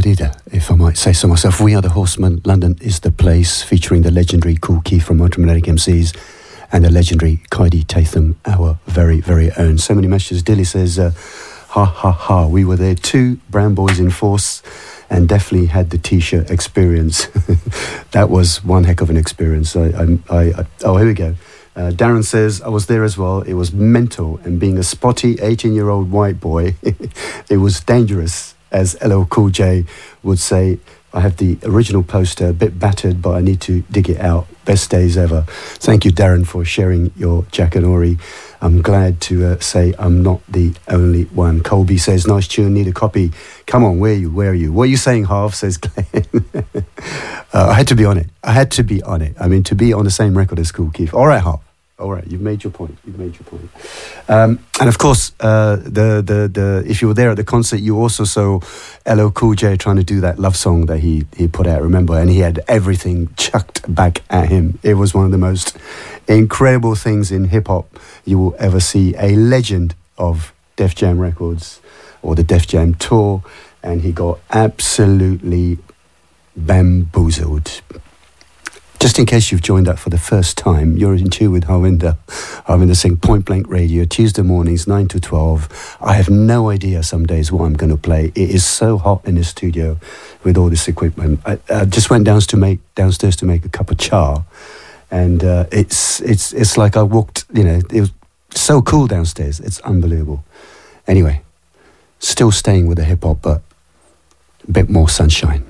leader, if I might say so myself. We Are the Horsemen, London is the place, featuring the legendary Kool Keith from Ultramagnetic MCs and the legendary Kaidi Tatham, our very, very own. So many messages. Dilly says, ha, ha, ha, we were there too, Brown Boys in force, and definitely had the T-shirt experience. That was one heck of an experience. Oh, here we go. Darren says, I was there as well. It was mental, and being a spotty 18-year-old white boy, it was dangerous. As LL Cool J would say, I have the original poster, a bit battered, but I need to dig it out. Best days ever. Thank you, Darren, for sharing your Jackanory. I'm glad to say I'm not the only one. Colby says, nice tune, need a copy. Come on, where are you? What are you saying, Harv, says Glenn. I had to be on it. I mean, to be on the same record as Kool Keith. All right, Harv. All right, you've made your point. And of course, if you were there at the concert, you also saw LL Cool J trying to do that love song that he put out, remember? And he had everything chucked back at him. It was one of the most incredible things in hip-hop you will ever see. A legend of Def Jam Records, or the Def Jam Tour, and he got absolutely bamboozled. Just in case you've joined up for the first time, you're in tune with Harvinder Singh, Point Blank Radio, Tuesday mornings, 9 to 12. I have no idea some days what I'm going to play. It is so hot in the studio with all this equipment. I just went downstairs to make a cup of cha, and it's like I walked, it was so cool downstairs. It's unbelievable. Anyway, still staying with the hip-hop, but a bit more sunshine.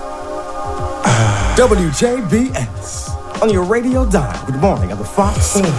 WJBS on your radio dial. Good morning on the Fox.